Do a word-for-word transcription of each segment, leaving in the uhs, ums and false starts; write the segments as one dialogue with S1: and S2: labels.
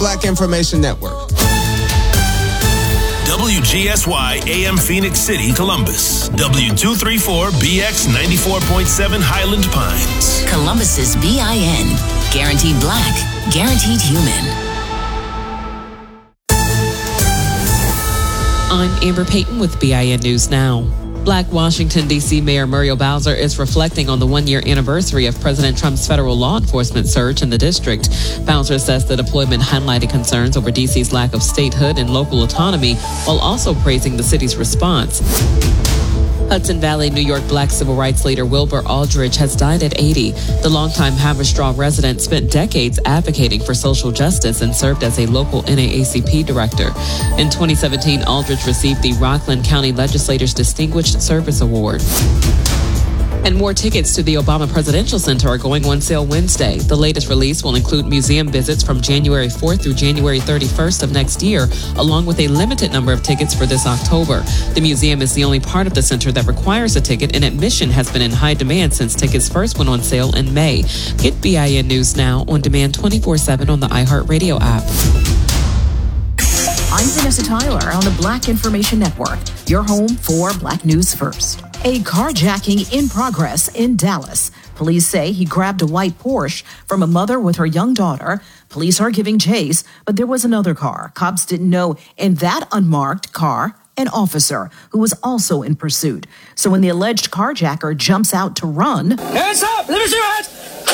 S1: Black Information Network.
S2: W G S Y A M Phoenix City, Columbus. W two thirty-four B X ninety-four point seven Highland Pines.
S3: Columbus's B I N. Guaranteed black, guaranteed human.
S4: I'm Amber Payton with B I N News Now. Black Washington, D C Mayor Muriel Bowser is reflecting on the one-year anniversary of President Trump's federal law enforcement surge in the district. Bowser says the deployment highlighted concerns over D C's lack of statehood and local autonomy, while also praising the city's response. Hudson Valley, New York Black civil rights leader Wilbur Aldridge has died at eighty. The longtime Haverstraw resident spent decades advocating for social justice and served as a local N double A C P director. In twenty seventeen, Aldridge received the Rockland County Legislators Distinguished Service Award. And more tickets to the Obama Presidential Center are going on sale Wednesday. The latest release will include museum visits from January fourth through January thirty-first of next year, along with a limited number of tickets for this October. The museum is the only part of the center that requires a ticket, and admission has been in high demand since tickets first went on sale in May. Get B I N News Now on demand twenty-four seven on the iHeartRadio app.
S5: I'm Vanessa Tyler on the Black Information Network, your home for Black News First. A carjacking in progress in Dallas. Police say he grabbed a white Porsche from a mother with her young daughter. Police are giving chase, but there was another car. Cops didn't know in that unmarked car an officer who was also in pursuit. So when the alleged carjacker jumps out to run,
S6: hands up! Let me see your hands!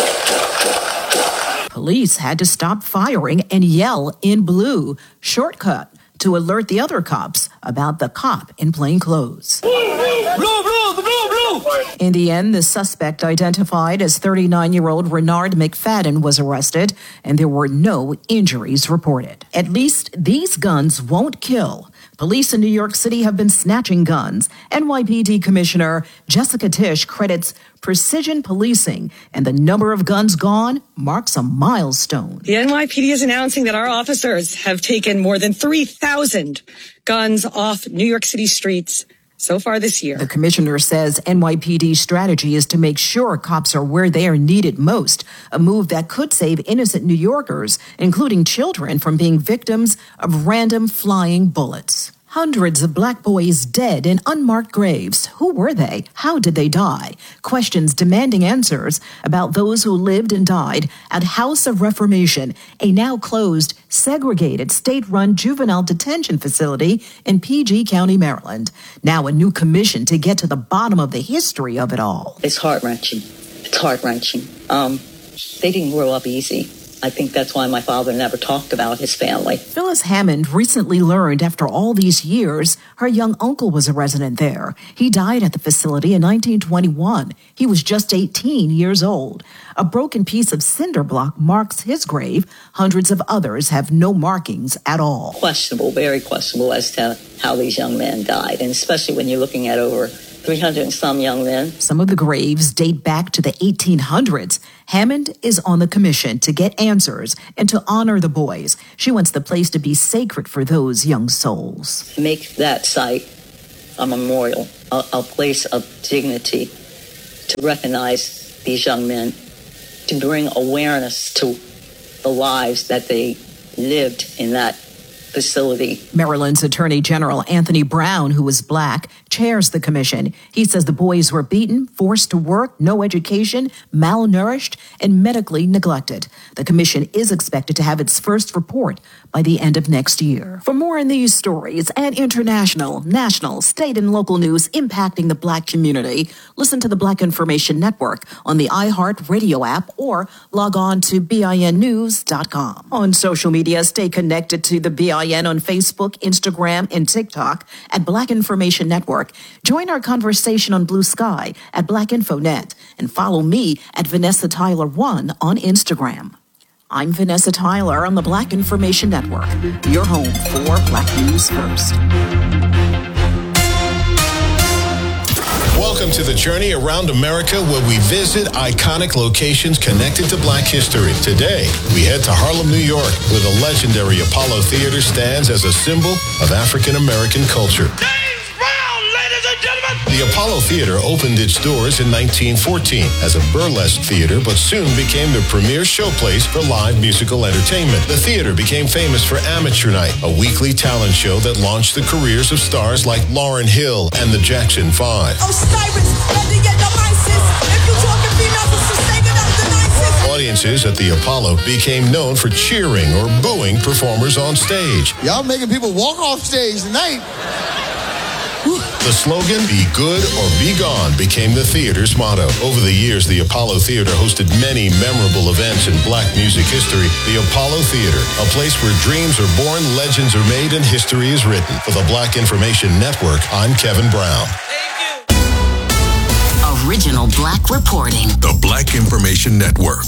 S5: Police had to stop firing and yell in blue, shortcut, to alert the other cops about the cop in plain clothes.
S6: Blue, blue, blue, blue, blue.
S5: In the end, the suspect, identified as thirty-nine-year-old Renard McFadden, was arrested, and there were no injuries reported. At least these guns won't kill. Police in New York City have been snatching guns. N Y P D Commissioner Jessica Tisch credits precision policing, and the number of guns gone marks a milestone.
S7: The N Y P D is announcing that our officers have taken more than three thousand guns off New York City streets so far this year.
S5: The commissioner says N Y P D's strategy is to make sure cops are where they are needed most, a move that could save innocent New Yorkers, including children, from being victims of random flying bullets. Hundreds of black boys dead in unmarked graves. Who were they? How did they die? Questions demanding answers about those who lived and died at House of Reformation, a now closed, segregated, state-run juvenile detention facility in P G County, Maryland. Now a new commission to get to the bottom of the history of it all.
S8: It's heart-wrenching. It's heart-wrenching. Um, they didn't grow up easy. I think that's why my father never talked about his family.
S5: Phyllis Hammond recently learned after all these years her young uncle was a resident there. He died at the facility in nineteen twenty-one. He was just eighteen years old. A broken piece of cinder block marks his grave. Hundreds of others have no markings at all.
S8: Questionable, very questionable as to how these young men died, and especially when you're looking at over three hundred and some young men.
S5: Some of the graves date back to the eighteen hundreds. Hammond is on the commission to get answers and to honor the boys. She wants the place to be sacred for those young souls.
S8: Make that site a memorial, a, a place of dignity to recognize these young men, to bring awareness to the lives that they lived in that facility.
S5: Maryland's Attorney General Anthony Brown, who is black, chairs the commission. He says the boys were beaten, forced to work, no education, malnourished, and medically neglected. The commission is expected to have its first report by the end of next year. For more on these stories and international, national, state, and local news impacting the black community, listen to the Black Information Network on the iHeartRadio app or log on to B I N news dot com. On social media, stay connected to the B I N on Facebook, Instagram, and TikTok at Black Information Network. Join our conversation on Blue Sky at Black Info Net and follow me at Vanessa Tyler one on Instagram. I'm Vanessa Tyler on the Black Information Network, your home for Black News First.
S2: Welcome to the journey around America, where we visit iconic locations connected to Black history. Today, we head to Harlem, New York, where the legendary Apollo Theater stands as a symbol of African American culture.
S6: James Brown, ladies and gentlemen!
S2: The Apollo Theater opened its doors in nineteen fourteen as a burlesque theater, but soon became the premier showplace for live musical entertainment. The theater became famous for Amateur Night, a weekly talent show that launched the careers of stars like Lauryn Hill and the Jackson Five. Audiences at the Apollo became known for cheering or booing performers on stage.
S1: Y'all making people walk off stage tonight.
S2: The slogan, "Be good or be gone," became the theater's motto. Over the years, the Apollo Theater hosted many memorable events in black music history. The Apollo Theater, a place where dreams are born, legends are made, and history is written. For the Black Information Network, I'm Kevin Brown.
S3: Original Black reporting.
S9: The Black Information Network.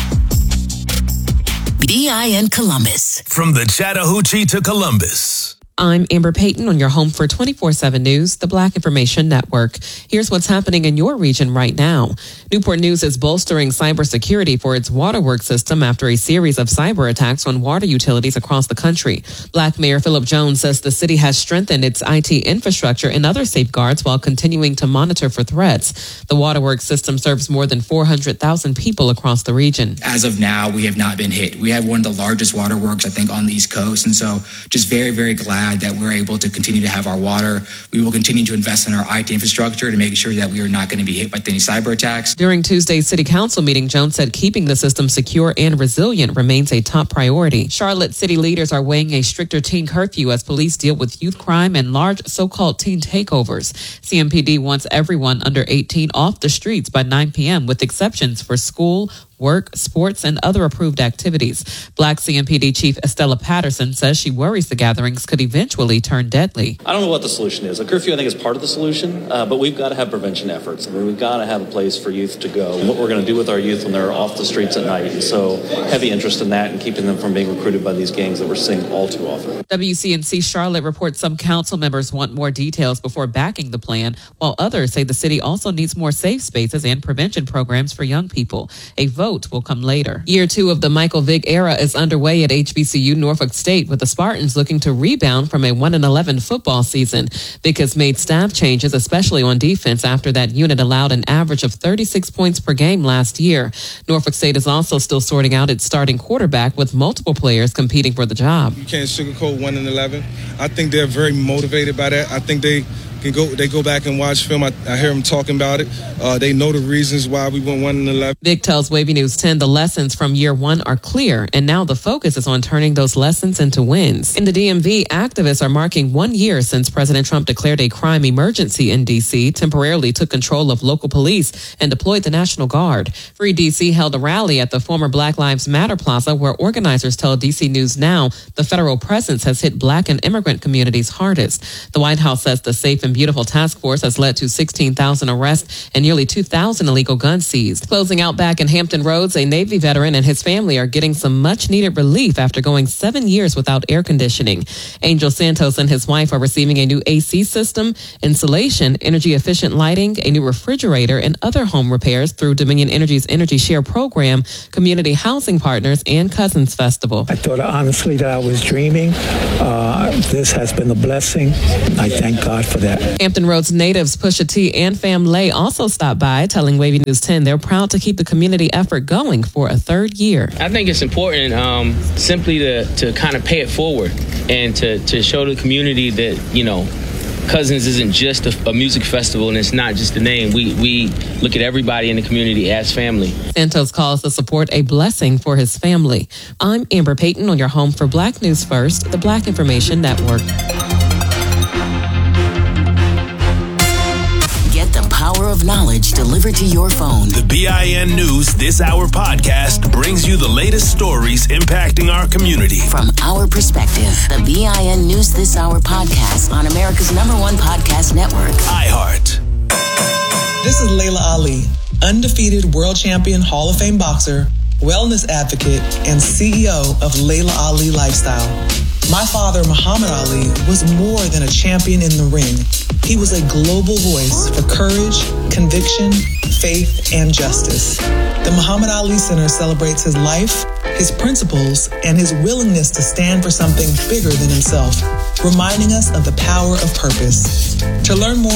S3: B I N Columbus.
S9: From the Chattahoochee to Columbus.
S4: I'm Amber Payton on your home for twenty-four seven News, the Black Information Network. Here's what's happening in your region right now. Newport News is bolstering cybersecurity for its waterworks system after a series of cyber attacks on water utilities across the country. Black Mayor Philip Jones says the city has strengthened its I T infrastructure and other safeguards while continuing to monitor for threats. The waterworks system serves more than four hundred thousand people across the region.
S10: As of now, we have not been hit. We have one of the largest waterworks, I think, on the East Coast. And so just very, very glad that we're able to continue to have our water. We will continue to invest in our I T infrastructure to make sure that we are not going to be hit by any cyber attacks.
S4: During Tuesday's city council meeting, Jones said keeping the system secure and resilient remains a top priority. Charlotte city leaders are weighing a stricter teen curfew as police deal with youth crime and large so-called teen takeovers. C M P D wants everyone under eighteen off the streets by nine p.m. with exceptions for school, work, sports, and other approved activities. Black C M P D Chief Estella Patterson says she worries the gatherings could eventually turn deadly.
S11: I don't know what the solution is. A curfew, I think, is part of the solution, uh, but we've got to have prevention efforts. I mean, we've got to have a place for youth to go. And what we're going to do with our youth when they're off the streets at night. And so heavy interest in that and keeping them from being recruited by these gangs that we're seeing all too often.
S4: W C N C Charlotte reports some council members want more details before backing the plan, while others say the city also needs more safe spaces and prevention programs for young people. A vote will come later. Year two of the Michael Vick era is underway at H B C U Norfolk State, with the Spartans looking to rebound from a one and eleven football season. Vick has made staff changes, especially on defense, after that unit allowed an average of thirty-six points per game last year. Norfolk State is also still sorting out its starting quarterback, with multiple players competing for the job.
S12: You can't sugarcoat one and eleven. I think they're very motivated by that. I think they can go. They go back and watch film. I, I hear them talking about it. Uh, they know the reasons why we went one and eleven.
S4: Vick tells Wavy News ten the lessons from year one are clear, and now the focus is on turning those lessons into wins. In the D M V, activists are marking one year since President Trump declared a crime emergency in D C, temporarily took control of local police, and deployed the National Guard. Free D C held a rally at the former Black Lives Matter Plaza, where organizers tell D C News Now the federal presence has hit Black and immigrant communities hardest. The White House says the Safe and Beautiful Task Force has led to sixteen thousand arrests and nearly two thousand illegal guns seized. Closing out back in Hampton Roads, a Navy veteran and his family are getting some much-needed relief after going seven years without air conditioning. Angel Santos and his wife are receiving a new A C system, insulation, energy-efficient lighting, a new refrigerator, and other home repairs through Dominion Energy's Energy Share program, community housing partners, and Cousins Festival.
S13: I thought honestly that I was dreaming. Uh, this has been a blessing. I thank God for that.
S4: Hampton Roads natives Pusha T and Fam Lay also stopped by, telling Wavy News ten they're proud to keep the community effort going for a third year.
S14: I think it's important um, simply to, to kind of pay it forward and to, to show the community that, you know, Cousins isn't just a, a music festival, and it's not just a name. We we look at everybody in the community as family.
S4: Santos calls the support a blessing for his family. I'm Amber Payton on your home for Black News First, the Black Information Network.
S3: Power of knowledge delivered to your phone.
S9: The B I N News This Hour podcast brings you the latest stories impacting our community.
S3: From our perspective, the B I N News This Hour podcast on America's number one podcast network,
S9: iHeart.
S15: This is Layla Ali, undefeated world champion, Hall of Fame boxer, wellness advocate, and C E O of Layla Ali Lifestyle. My father, Muhammad Ali, was more than a champion in the ring. He was a global voice for courage, conviction, faith, and justice. The Muhammad Ali Center celebrates his life, his principles, and his willingness to stand for something bigger than himself, reminding us of the power of purpose. To learn more